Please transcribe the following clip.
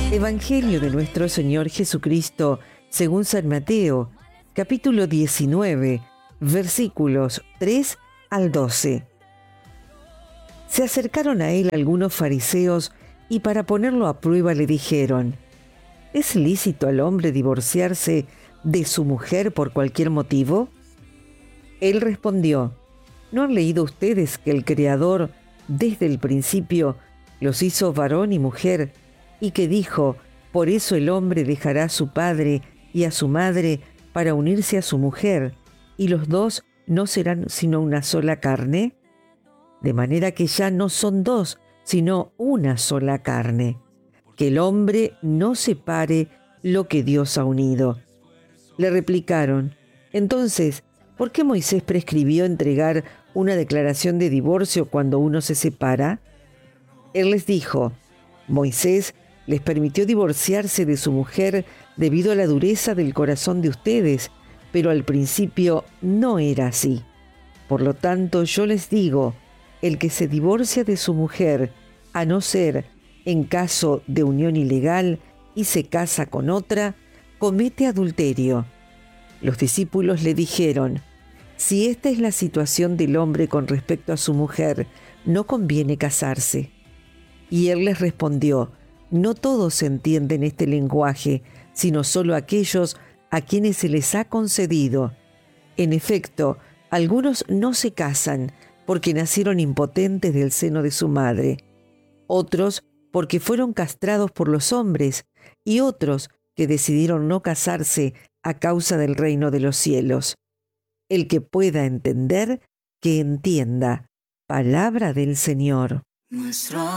Evangelio de nuestro Señor Jesucristo, según San Mateo, capítulo 19, versículos 3 al 12. Se acercaron a él algunos fariseos y para ponerlo a prueba le dijeron: ¿es lícito al hombre divorciarse de su mujer por cualquier motivo? Él respondió: ¿no han leído ustedes que el Creador desde el principio los hizo varón y mujer, y que dijo: por eso el hombre dejará a su padre y a su madre para unirse a su mujer, y los dos no serán sino una sola carne? De manera que ya no son dos, sino una sola carne. Que el hombre no separe lo que Dios ha unido. Le replicaron: entonces, ¿por qué Moisés prescribió entregar una declaración de divorcio cuando uno se separa? Él les dijo: Moisés les permitió divorciarse de su mujer debido a la dureza del corazón de ustedes, pero al principio no era así. Por lo tanto, yo les digo, el que se divorcia de su mujer, a no ser en caso de unión ilegal, y se casa con otra, comete adulterio. Los discípulos le dijeron: si esta es la situación del hombre con respecto a su mujer, no conviene casarse. Y él les respondió: no todos entienden este lenguaje, sino solo aquellos a quienes se les ha concedido. En efecto, algunos no se casan porque nacieron impotentes del seno de su madre, otros porque fueron castrados por los hombres, y otros que decidieron no casarse a causa del reino de los cielos. El que pueda entender, que entienda. Palabra del Señor.